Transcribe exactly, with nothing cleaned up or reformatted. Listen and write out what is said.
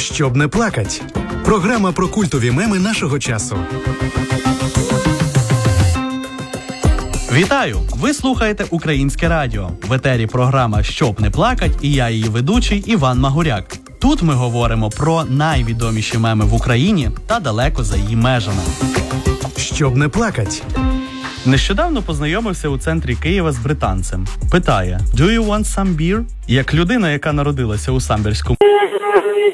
Щоб не плакать. Програма про культові меми нашого часу. Вітаю! Ви слухаєте Українське радіо. В етері програма «Щоб не плакать» і я її ведучий Іван Магуряк. Тут ми говоримо про найвідоміші меми в Україні та далеко за її межами. Щоб не плакать. Нещодавно познайомився у центрі Києва з британцем. Питає: «Do you want some beer?» Як людина, яка народилася у самбірському